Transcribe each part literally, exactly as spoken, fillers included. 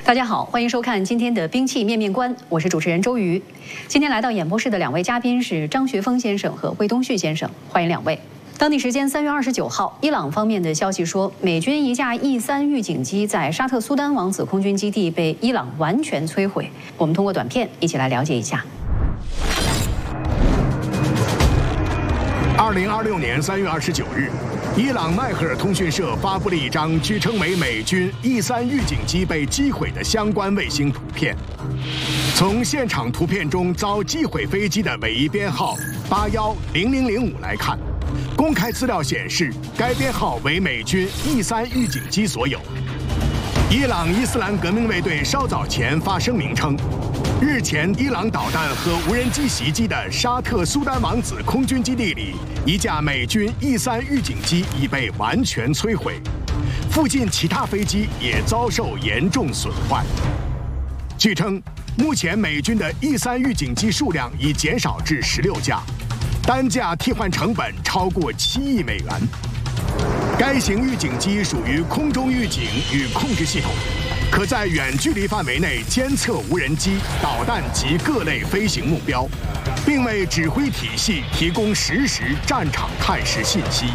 大家好，欢迎收看今天的兵器面面观，我是主持人周瑜。今天来到演播室的两位嘉宾是张学峰先生和魏东旭先生，欢迎两位。当地时间三月二十九号，伊朗方面的消息说，美军一架 E 三预警机在沙特苏丹王子空军基地被伊朗完全摧毁。我们通过短片一起来了解一下。 二零二六年三月二十九日，伊朗迈赫尔通讯社发布了一张据称为美军 E 三预警机被击毁的相关卫星图片。从现场图片中遭击毁飞机的尾翼编号八一零零零五来看，公开资料显示，该编号为美军 E 三预警机所有。伊朗伊斯兰革命卫队稍早前发声明称，日前伊朗导弹和无人机袭击的沙特苏丹王子空军基地里，一架美军 E 三预警机已被完全摧毁，附近其他飞机也遭受严重损坏。据称，目前美军的 E 三预警机数量已减少至十六架，单架替换成本超过七亿美元。该型预警机属于空中预警与控制系统，可在远距离范围内监测无人机、导弹及各类飞行目标，并为指挥体系提供实时战场态势信息。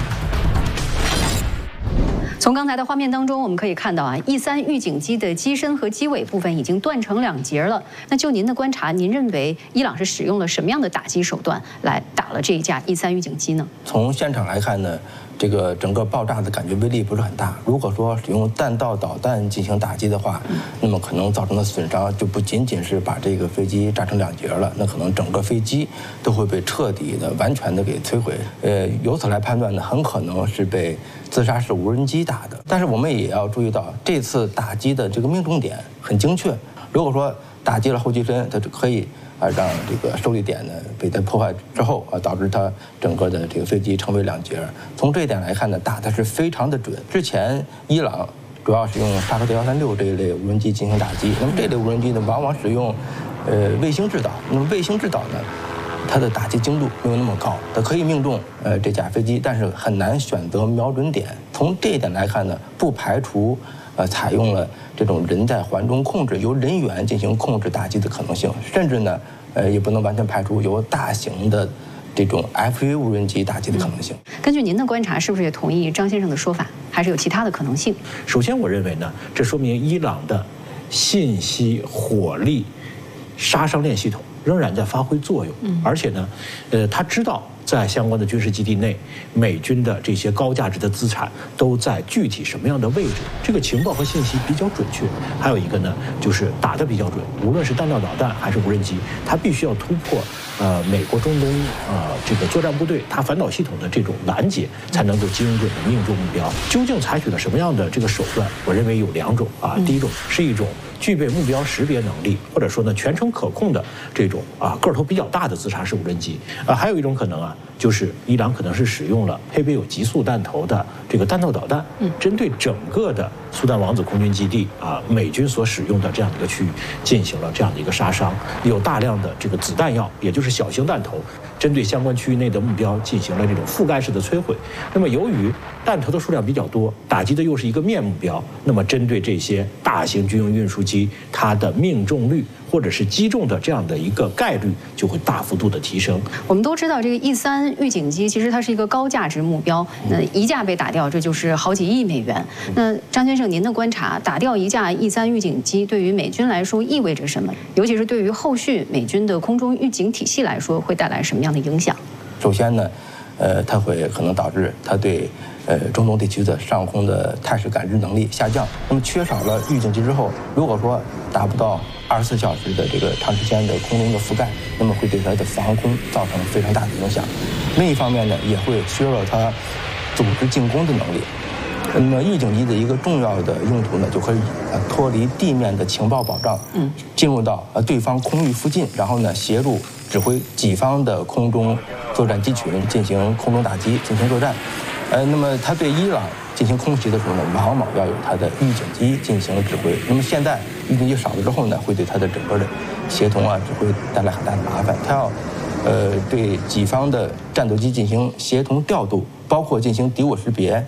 从刚才的画面当中，我们可以看到啊 ，E 三预警机的机身和机尾部分已经断成两截了。那就您的观察，您认为伊朗是使用了什么样的打击手段来打了这一架 E 三预警机呢？ 从现场来看呢，这个整个爆炸的感觉威力不是很大。如果说使用弹道导弹进行打击的话，那么可能造成的损伤就不仅仅是把这个飞机炸成两截了，那可能整个飞机都会被彻底的、完全的给摧毁。呃，由此来判断呢，很可能是被自杀式无人机打的。但是我们也要注意到，这次打击的这个命中点很精确。如果说打击了后机身，它就可以啊让这个受力点呢被它破坏之后啊，导致它整个的这个飞机成为两截。从这一点来看呢，打的是非常的准。之前伊朗主要使用沙赫特一三六这一类无人机进行打击，那么这类无人机呢，往往使用呃卫星制导。那么卫星制导呢，它的打击精度没有那么高，它可以命中呃这架飞机，但是很难选择瞄准点。从这一点来看呢，不排除呃采用了这种人在环中控制，由人员进行控制打击的可能性，甚至呢呃也不能完全排除由大型的这种 F A 无人机打击的可能性。 根据您的观察，是不是也同意张先生的说法，还是有其他的可能性？ 首先，我认为呢，这说明伊朗的信息火力杀伤链系统仍然在发挥作用，嗯、而且呢，呃，他知道在相关的军事基地内，美军的这些高价值的资产都在具体什么样的位置，这个情报和信息比较准确。还有一个呢，就是打得比较准，无论是弹道导弹还是无人机，它必须要突破呃美国中东呃这个作战部队它反导系统的这种拦截，才能够精准的命中目标。究竟采取了什么样的这个手段？我认为有两种啊，第一种是一种具备目标识别能力，或者说呢全程可控的这种啊个头比较大的自杀式无人机啊，还有一种可能啊，就是伊朗可能是使用了配备有极速弹头的这个弹道导弹，嗯，针对整个的苏丹王子空军基地啊，美军所使用的这样的一个区域进行了这样的一个杀伤，有大量的这个子弹药，也就是小型弹头，针对相关区域内的目标进行了这种覆盖式的摧毁。那么由于弹头的数量比较多，打击的又是一个面目标，那么针对这些大型军用运输机，它的命中率或者是击中的这样的一个概率就会大幅度的提升。 我们都知道，这个 E 三预警机其实它是一个高价值目标，那一架被打掉，这就是好几亿美元。那张先生，您的观察，打掉一架 E 三预警机对于美军来说意味着什么？尤其是对于后续美军的空中预警体系来说，会带来什么样的影响？ 首先呢，呃，它会可能导致它对呃中东地区的上空的态势感知能力下降。那么缺少了预警机之后，如果说达不到二十四小时的这个长时间的空中的覆盖，那么会对它的防空造成非常大的影响。另一方面呢，也会削弱它组织进攻的能力。那么预警机的一个重要的用途呢，就可以呃脱离地面的情报保障，嗯，进入到呃对方空域附近，然后呢协助指挥己方的空中作战机群进行空中打击，进行作战。呃，那么它对伊朗进行空袭的时候呢，往往要有它的预警机进行指挥。那么现在预警机少了之后呢，会对它的整个的协同啊指挥带来很大的麻烦。它要呃对己方的战斗机进行协同调度，包括进行敌我识别。